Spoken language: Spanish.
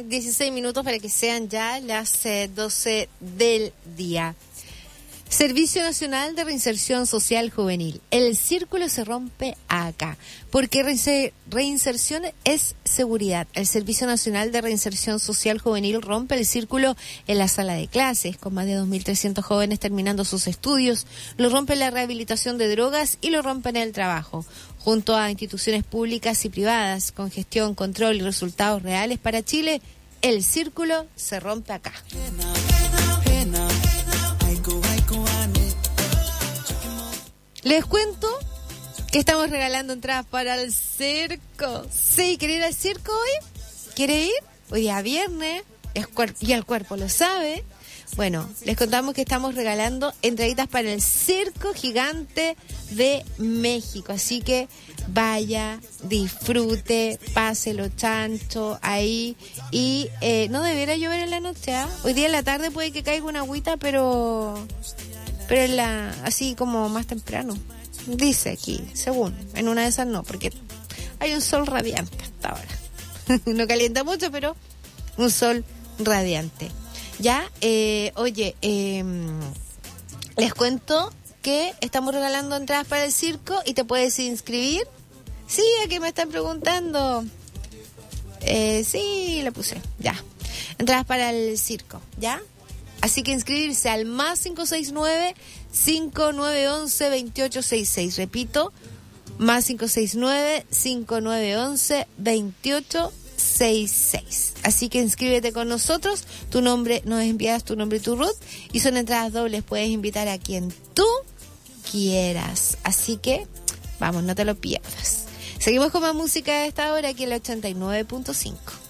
16 minutos para que sean ya las 12 del día. Servicio Nacional de Reinserción Social Juvenil. El círculo se rompe acá, porque reinserción es seguridad. El Servicio Nacional de Reinserción Social Juvenil rompe el círculo en la sala de clases, con más de 2.300 jóvenes terminando sus estudios, lo rompe en la rehabilitación de drogas y lo rompe en el trabajo, junto a instituciones públicas y privadas, con gestión, control y resultados reales para Chile. El círculo se rompe acá. Les cuento que estamos regalando entradas para el circo. Sí, ¿quiere ir al circo hoy? ¿Quiere ir? Hoy día viernes, y el cuerpo lo sabe. Bueno, les contamos que estamos regalando entraditas para el Circo Gigante de México. Así que vaya, disfrute, páselo chancho ahí. Y no debiera llover en la noche, ¿eh? Hoy día en la tarde puede que caiga una agüita, pero así como más temprano. Dice aquí, según, en una de esas no, porque hay un sol radiante hasta ahora. No calienta mucho, pero un sol radiante. Ya, oye, les cuento que estamos regalando entradas para el circo y te puedes inscribir. Sí, aquí me están preguntando. Sí, le puse, ya. Entradas para el circo, ¿ya? Así que inscribirse al más 569-5911-2866. Repito, más 569-5911-2866. Así que inscríbete con nosotros. Tu nombre, nos envías tu nombre y tu root. Y son entradas dobles. Puedes invitar a quien tú quieras. Así que, vamos, no te lo pierdas. Seguimos con más música a esta hora aquí en la 89.5.